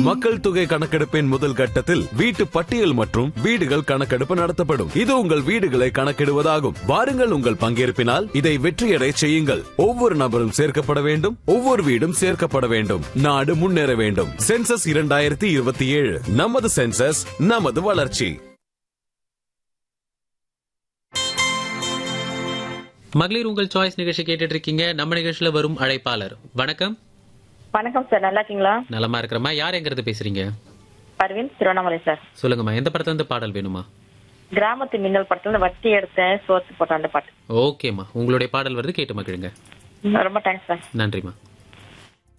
மக்கள் தொகை கணக்கெடுப்பின் முதல் கட்டத்தில் வீட்டு பட்டியல் மற்றும் வீடுகள் கணக்கெடுப்பு நடத்தப்படும். இது உங்கள் வீடுகளை கணக்கிடுவதாகும். வாருங்கள், உங்கள் பங்கேற்பினால் இதை வெற்றியடை செய்யுங்கள். ஒவ்வொரு நபரும் சேர்க்கப்பட வேண்டும், ஒவ்வொரு வீடும் சேர்க்கப்பட வேண்டும். நாடு முன்னேற வேண்டும். சென்சஸ் 2027, நமது சென்சஸ், நமது வளர்ச்சி. மகளிர் உங்கள் சாய்ஸ் நிகழ்ச்சி கேட்டுட்டு இருக்கீங்க. நம்ம நிகழ்ச்சியில வரும் அழைப்பாளர். வணக்கம். வணக்கம் சார், நல்லா இருக்கீங்களா? நலமா இருக்கிறமா. யார் எங்கிறது பேசுறீங்க? பர்வீன், திருவண்ணாமலை சார். சொல்லுங்கம்மா, எந்த படத்துல இருந்து பாடல் வேணுமா? கிராமத்து மின்னல் படத்துல வட்டி எடுத்தேன் சோத்து போட்ட அந்த பாட்டு. ஓகேம்மா, உங்களுடைய பாடல் வருது, கேட்டு மகிழுங்க. ரொம்ப தேங்க்ஸ் சார். நன்றிம்மா.